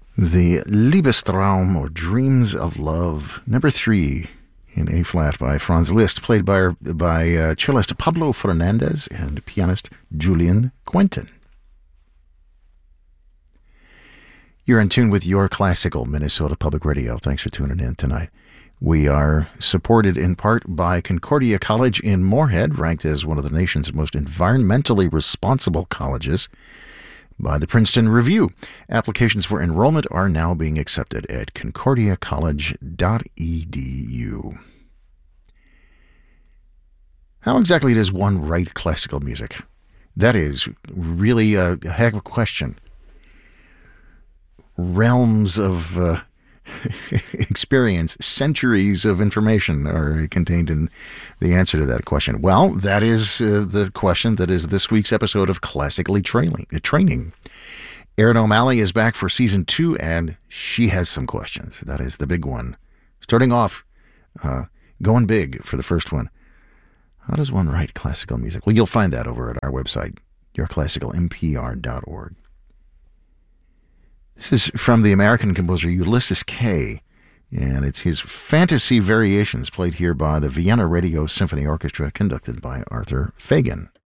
The Liebestraum, or Dreams of Love, number 3 in A-flat by Franz Liszt, played by cellist Pablo Fernandez and pianist Julian Quentin. You're in tune with Your Classical, Minnesota Public Radio. Thanks for tuning in tonight. We are supported in part by Concordia College in Moorhead, ranked as one of the nation's most environmentally responsible colleges by the Princeton Review. Applications for enrollment are now being accepted at concordiacollege.edu. How exactly does one write classical music? That is really a heck of a question. Realms of experience, centuries of information are contained in the answer to that question. Well, that is the question that is this week's episode of Classically Training. Erin O'Malley is back for season 2, and she has some questions. That is the big one. Starting off, going big for the first one. How does one write classical music? Well, you'll find that over at our website, yourclassicalmpr.org. This is from the American composer Ulysses Kay, and it's his Fantasy Variations, played here by the Vienna Radio Symphony Orchestra, conducted by Arthur Fagan.